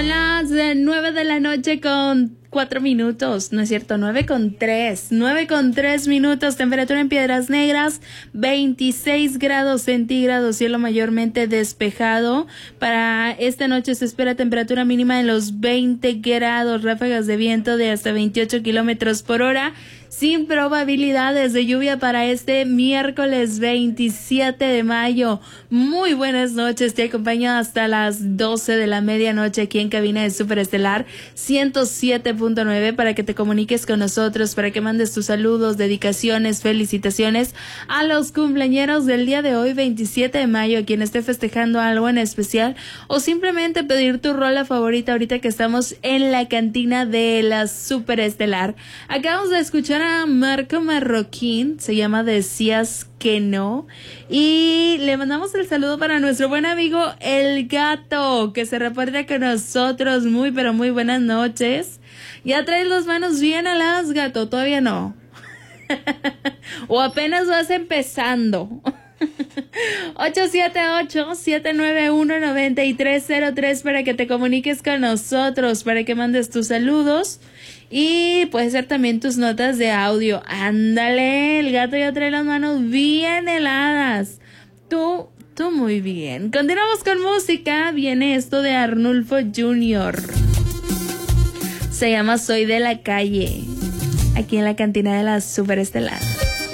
Las 9 de la noche con 4 minutos, no es cierto, 9:03 minutos, temperatura en Piedras Negras, 26 grados centígrados, cielo mayormente despejado. Para esta noche se espera temperatura mínima en los 20 grados, ráfagas de viento de hasta 28 kilómetros por hora, sin probabilidades de lluvia para este miércoles 27 de mayo. Muy buenas noches, te acompaño hasta las 12 de la medianoche aquí en cabina de Superestelar 107.9 para que te comuniques con nosotros, para que mandes tus saludos, dedicaciones, felicitaciones a los cumpleañeros del día de hoy, 27 de mayo, a quien esté festejando algo en especial, o simplemente pedir tu rola favorita ahorita que estamos en la cantina de la Superestelar. Acabamos de escuchar a Marco Marroquín, se llama Decías que no, y le mandamos el saludo para nuestro buen amigo El Gato, que se reporta con nosotros. Muy pero muy buenas noches. ¿Ya traes las manos bien aladas, Gato? Todavía no. O apenas vas empezando. 878-791-9303 para que te comuniques con nosotros, para que mandes tus saludos y puede ser también tus notas de audio. Ándale, el Gato ya trae las manos bien heladas. Tú muy bien. Continuamos con música. Viene esto de Arnulfo Jr. Se llama Soy de la Calle, aquí en la cantina de la Superestelar.